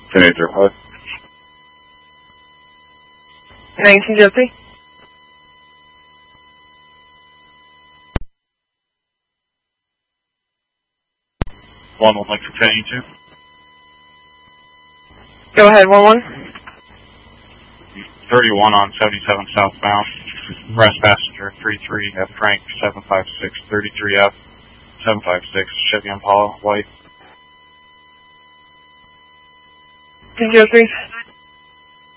10-805. 1903. 1 1 Link for 10-2. Go ahead, 1-1. 31 on 77 southbound. Rest passenger 33 F Frank 756 33F 756 Chevy Impala white. 203.